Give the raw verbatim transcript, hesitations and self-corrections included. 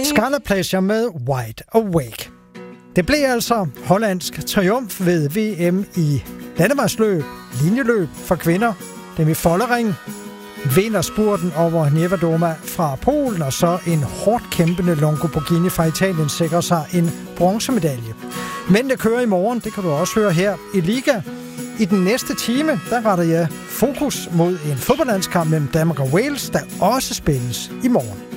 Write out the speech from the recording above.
Scarlet Pleasure med Wide Awake. Det blev altså hollandsk triumf ved V M i landevejsløb, linjeløb for kvinder, dem i Follering, vinderspurten over Neverdoma fra Polen, og så en hårdt kæmpende Longo Borghini fra Italien sikrer sig en bronzemedalje. Men det kører i morgen, det kan du også høre her i Liga. I den næste time, der retter jeg fokus mod en fodboldlandskamp mellem Danmark og Wales, der også spilles i morgen.